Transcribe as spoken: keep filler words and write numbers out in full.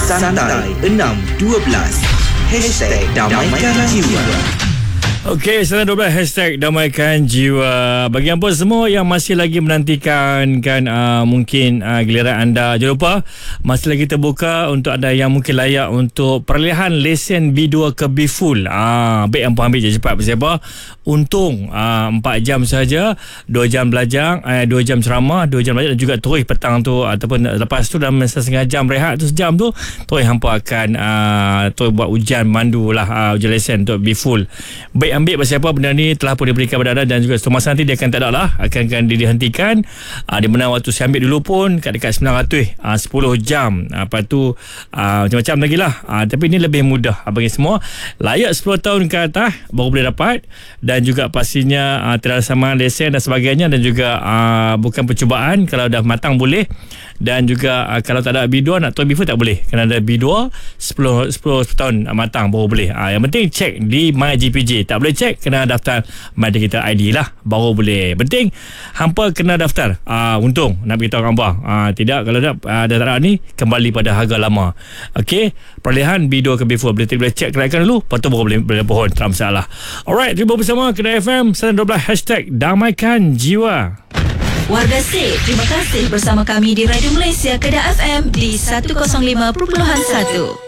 Santai enam dua belas Hashtag Damaikan Jiwa. Okey, sembilan dua belas hashtag Damaikan Jiwa. Bagi apa semua yang masih lagi menantikan kan uh, mungkin uh, giliran anda, jangan lupa masih lagi terbuka untuk anda yang mungkin layak untuk peralihan lesen B dua ke B full. Ah, uh, baik hampa ambil je cepat. Pasal apa? Untung uh, empat jam saja, dua jam belajar, uh, dua jam ceramah, dua jam belajar dan juga terus petang tu ataupun lepas tu dalam masa setengah jam rehat tu sejam tu terus hampa akan uh, terus buat ujian mandu lah, uh, ujian lesen untuk B full. Baik ambil pasal apa benda ni telah pun diberikan kepada anda dan juga satu masa nanti dia akan tak ada lah, akan, akan dihentikan. uh, di mana waktu saya ambil dulu pun kat dekat sembilan ratus uh, sepuluh jam. uh, lepas tu uh, macam-macam lagi lah. uh, tapi ini lebih mudah uh, bagi semua layak sepuluh tahun ke atas baru boleh dapat, dan juga pastinya uh, tidak ada sama lesen dan sebagainya, dan juga uh, bukan percubaan. Kalau dah matang boleh, dan juga uh, kalau tak ada B dua nak tahu B full tak boleh, kena ada B dua sepuluh, sepuluh, sepuluh tahun uh, matang baru boleh. uh, yang penting cek di MyGPJ. Tak boleh cek, kena daftar MyDigital I D lah baru boleh. Penting hampa kena daftar. uh, untung nak beritahu hampa. uh, tidak kalau tak uh, dah tak ada ni kembali pada harga lama. Okey, peralihan B dua ke B full boleh, boleh cek kelaikan dulu, lepas tu baru boleh, boleh pohon, tak masalah. Alright, terima bersama Kedah F M sembilan dua belas hashtag Damaikan Jiwa. Warga Sip, terima kasih bersama kami di Radio Malaysia Kedah F M di seratus lima perpuluhan satu.